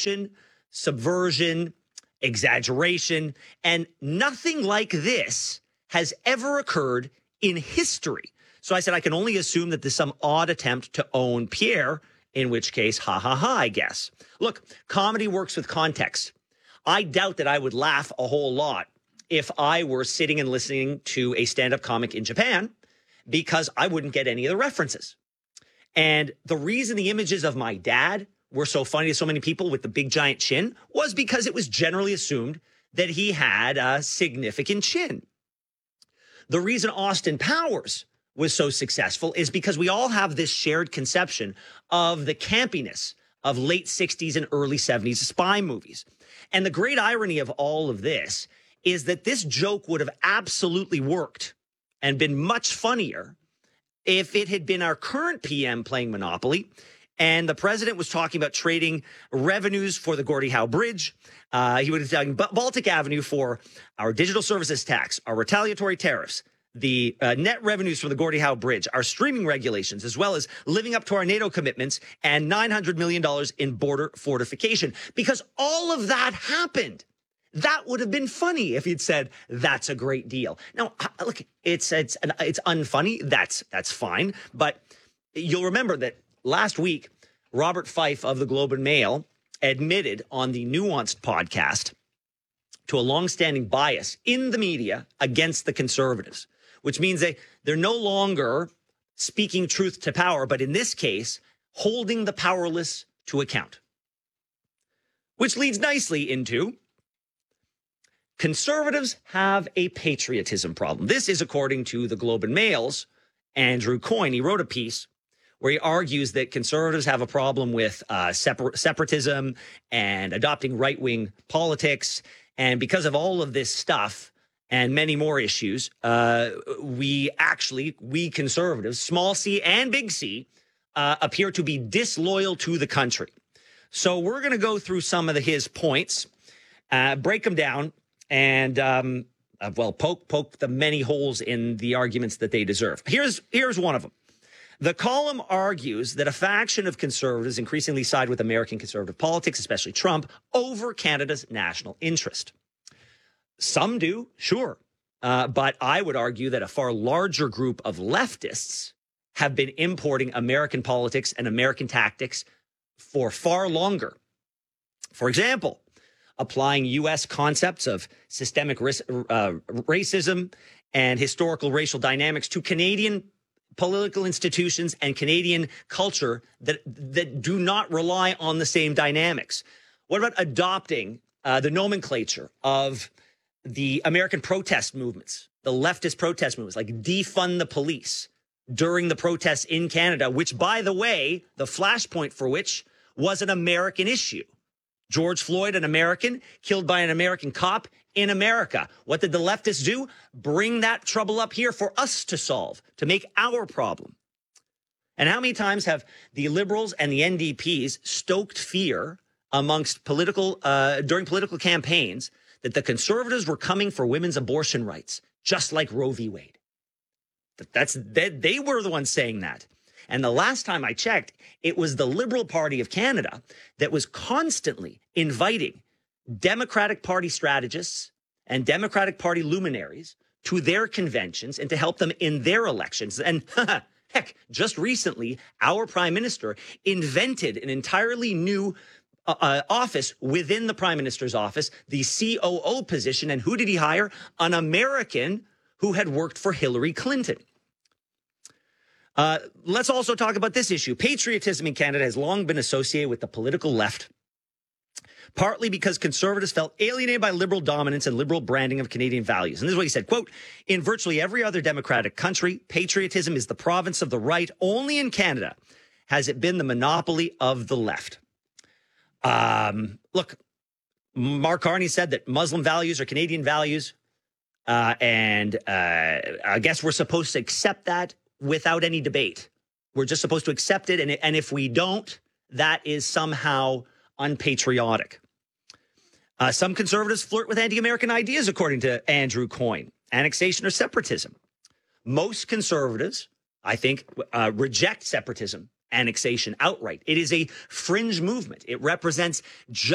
manipulation, subversion, exaggeration, and nothing like this has ever occurred in history. So I said I can only assume that there's some odd attempt to own Pierre, in which case, ha, ha, ha, I guess. Look, comedy works with context. I doubt that I would laugh a whole lot if I were sitting and listening to a stand-up comic in Japan, because I wouldn't get any of the references. And the reason the images of my dad were so funny to so many people with the big giant chin was because it was generally assumed that he had a significant chin. The reason Austin Powers was so successful is because we all have this shared conception of the campiness of late 60s and early 70s spy movies. And the great irony of all of this is that this joke would have absolutely worked and been much funnier if it had been our current PM playing Monopoly and the president was talking about trading revenues for the Gordie Howe Bridge. He would have talking Baltic Avenue for our digital services tax, our retaliatory tariffs, the net revenues from the Gordie Howe Bridge, our streaming regulations, as well as living up to our NATO commitments and $900 million in border fortification. Because all of that happened. That would have been funny if he'd said, that's a great deal. Now, look, it's unfunny. That's fine. But you'll remember that last week, Robert Fife of the Globe and Mail admitted on the Nuanced podcast to a longstanding bias in the media against the conservatives, which means they're no longer speaking truth to power, but in this case, holding the powerless to account. Which leads nicely into conservatives have a patriotism problem. This is according to the Globe and Mail's Andrew Coyne. He wrote a piece where he argues that conservatives have a problem with separatism and adopting right-wing politics. And because of all of this stuff and many more issues, we conservatives, small c and big C, appear to be disloyal to the country. So we're going to go through some of his points, break them down, and poke the many holes in the arguments that they deserve. Here's one of them. The column argues that a faction of conservatives increasingly side with American conservative politics, especially Trump, over Canada's national interest. Some do, sure. But I would argue that a far larger group of leftists have been importing American politics and American tactics for far longer. For example, applying U.S. concepts of systemic racism and historical racial dynamics to Canadian political institutions and Canadian culture that do not rely on the same dynamics. What about adopting the nomenclature of the American protest movements, the leftist protest movements, like defund the police during the protests in Canada, which, by the way, the flashpoint for which was an American issue. George Floyd, an American, killed by an American cop in America. What did the leftists do? Bring that trouble up here for us to solve, to make our problem. And how many times have the Liberals and the NDPs stoked fear amongst during political campaigns that the Conservatives were coming for women's abortion rights, just like Roe v. Wade? They were the ones saying that. And the last time I checked, it was the Liberal Party of Canada that was constantly inviting Democratic Party strategists and Democratic Party luminaries to their conventions and to help them in their elections. And heck, just recently, our prime minister invented an entirely new office within the prime minister's office, the COO position. And who did he hire? An American who had worked for Hillary Clinton. Let's also talk about this issue. Patriotism in Canada has long been associated with the political left, partly because conservatives felt alienated by liberal dominance and liberal branding of Canadian values. And this is what he said, quote, in virtually every other democratic country, patriotism is the province of the right. Only in Canada has it been the monopoly of the left. Look, Mark Carney said that Muslim values are Canadian values. And I guess we're supposed to accept that without any debate. We're just supposed to accept it. And if we don't, that is somehow unpatriotic. Some conservatives flirt with anti-American ideas, according to Andrew Coyne, annexation or separatism. Most conservatives, I think, reject separatism, annexation outright. It is a fringe movement. It represents